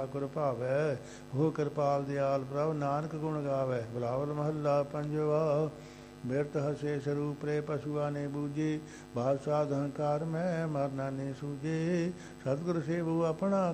ਗੁਰ ਭਾਵੈ ਉਹ ਕਿਰਪਾਲ ਦਿਆਲ ਪ੍ਰਭ ਨਾਨਕ ਗੁਣ ਗਾਵੈ। ਬਿਲਾਵਲ ਮਹੱਲਾ ਪੰਜਵਾ। ਬਿਰਤ ਹਸੇ ਸਰੂਪ ਰੇ ਪਸ਼ੂਆ ਨੇ ਬੂਝੇ, ਭਾਵ ਸਾਧ ਹੰਕਾਰ ਮੈਂ ਮਰਨਾ ਨੇ ਸੂਝੇ। ਸਤਿਗੁਰ ਸੇਵੂ ਆਪਣਾ